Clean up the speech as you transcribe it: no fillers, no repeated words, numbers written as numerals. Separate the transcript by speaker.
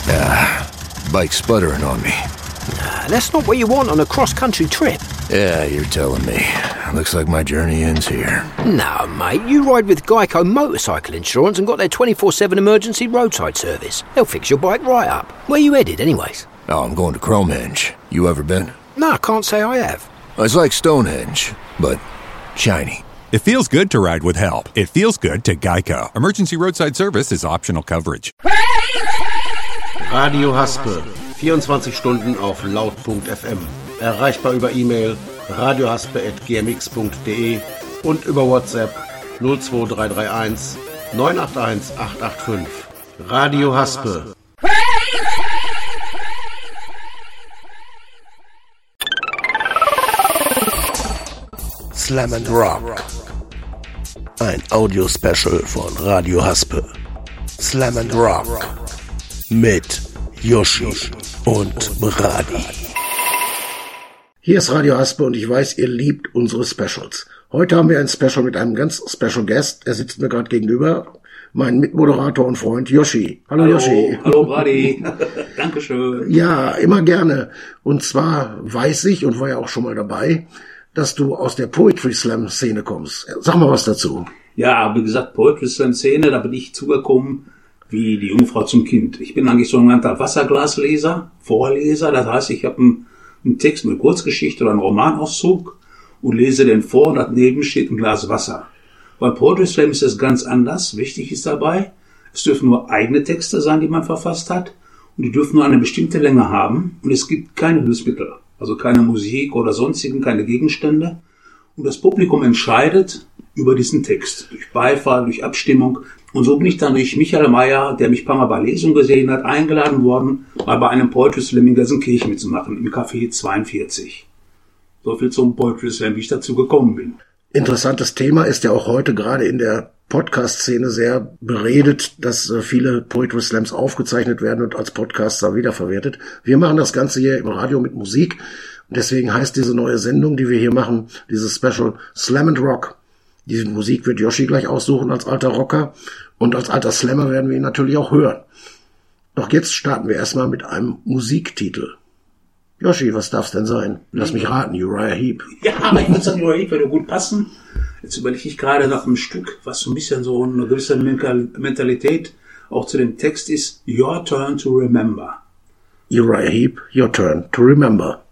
Speaker 1: Bike's sputtering on me.
Speaker 2: Nah, that's not what you want on a cross-country trip.
Speaker 1: Yeah, you're telling me. Looks like my journey ends here.
Speaker 2: No, mate, you ride with Geico Motorcycle Insurance and got their 24/7 emergency roadside service. They'll fix your bike right up. Where you headed, anyways?
Speaker 1: Oh, I'm going to Cromehenge. You ever been?
Speaker 2: No, I can't say I have.
Speaker 1: It's like Stonehenge, but shiny.
Speaker 3: It feels good to ride with help. It feels good to Geico. Emergency roadside service is optional coverage.
Speaker 4: Radio Haspe. 24 Stunden auf laut.fm. Erreichbar über E-Mail radiohaspe@gmx.de und über WhatsApp 02331 981 885. Radio Haspe. Slam and Rock. Ein Audio-Special von Radio Haspe. Slam and Rock. Mit Yoshi und Brady. Hier ist Radio Haspe und ich weiß, ihr liebt unsere Specials. Heute haben wir ein Special mit einem ganz Special Guest. Er sitzt mir gerade gegenüber. Mein Mitmoderator und Freund Yoshi. Hallo Yoshi.
Speaker 5: Hallo Brady. Dankeschön.
Speaker 4: Ja, immer gerne. Und zwar weiß ich und war ja auch schon mal dabei, dass du aus der Poetry Slam Szene kommst. Sag mal was dazu.
Speaker 5: Ja, wie gesagt, Poetry Slam Szene, da bin ich zugekommen wie die Jungfrau zum Kind. Ich bin eigentlich so ein genannter Wasserglasleser, Vorleser. Das heißt, ich habe einen Text mit Kurzgeschichte oder einen Romanauszug und lese den vor und daneben steht ein Glas Wasser. Beim Poetry Slam ist das ganz anders. Wichtig ist dabei, es dürfen nur eigene Texte sein, die man verfasst hat und die dürfen nur eine bestimmte Länge haben und es gibt keine Hilfsmittel. Also keine Musik oder sonstigen, keine Gegenstände. Und das Publikum entscheidet über diesen Text. Durch Beifall, durch Abstimmung. Und so bin ich dann durch Michael Mayer, der mich ein paar Mal bei Lesungen gesehen hat, eingeladen worden, mal bei einem Poetry Slam in Gelsenkirchen mitzumachen, im Café 42. So viel zum Poetry Slam, wie ich dazu gekommen bin.
Speaker 4: Interessantes Thema, ist ja auch heute gerade in der Podcast-Szene sehr beredet, dass viele Poetry Slams aufgezeichnet werden und als Podcasts dann wiederverwertet. Wir machen das Ganze hier im Radio mit Musik und deswegen heißt diese neue Sendung, die wir hier machen, dieses Special Slam and Rock. Diese Musik wird Yoshi gleich aussuchen als alter Rocker und als alter Slammer werden wir ihn natürlich auch hören. Doch jetzt starten wir erstmal mit einem Musiktitel. Yoshi, was darf's denn sein? Lass mich raten, Uriah Heep.
Speaker 5: Ja, aber ich würde sagen, Uriah Heep würde gut passen. Jetzt überlege ich gerade nach einem Stück, was so ein bisschen so eine gewisse Mentalität auch zu dem Text ist. Your turn to remember.
Speaker 4: Uriah Heep, your turn to remember.